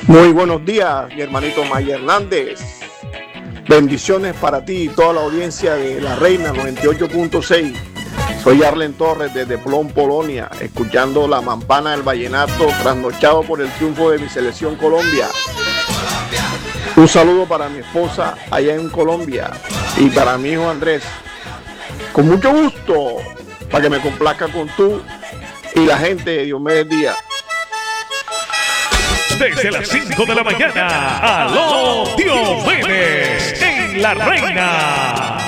Muy buenos días, mi hermanito May Hernández. Bendiciones para ti y toda la audiencia de La Reina 98.6. Soy Arlen Torres desde Plon, Polonia, escuchando la mampana del vallenato, trasnochado por el triunfo de mi selección Colombia. Un saludo para mi esposa allá en Colombia y para mi hijo Andrés. Con mucho gusto, para que me complazca con tú y la gente de Diomedes Díaz. Desde las 5 de la mañana, ¡aló Diomedes! En La Reina.